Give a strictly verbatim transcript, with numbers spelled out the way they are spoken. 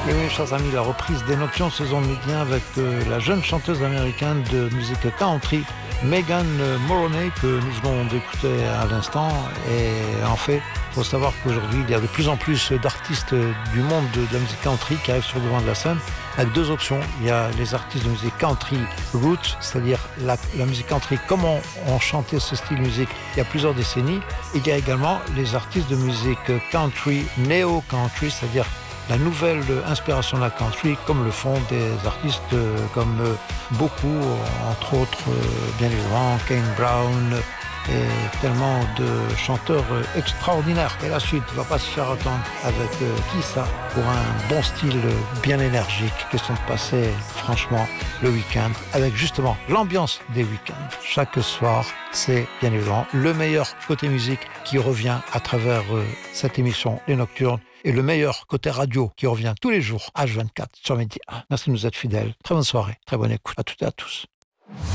Et oui, chers amis, la reprise des Nocturnes saison méridien avec euh, la jeune chanteuse américaine de musique country, Megan Moroney, que nous venons d'écouter à l'instant. Et en fait, il faut savoir qu'aujourd'hui, il y a de plus en plus d'artistes du monde de, de la musique country qui arrivent sur le devant de la scène avec deux options. Il y a les artistes de musique country roots, c'est-à-dire la, la musique country, comme on, on chantait ce style de musique il y a plusieurs décennies. Et il y a également les artistes de musique country, néo-country, c'est-à-dire la nouvelle inspiration de la country, comme le font des artistes comme beaucoup, entre autres, bien évidemment, Kane Brown et tellement de chanteurs extraordinaires. Et la suite ne va pas se faire attendre avec euh, qui ça pour un bon style bien énergique, question de passer franchement le week-end avec justement l'ambiance des week-ends. Chaque soir, c'est bien évidemment le meilleur côté musique qui revient à travers euh, cette émission Les Nocturnes et le meilleur côté radio qui revient tous les jours H vingt-quatre sur Média. Merci de nous être fidèles. Très bonne soirée, très bonne écoute à toutes et à tous.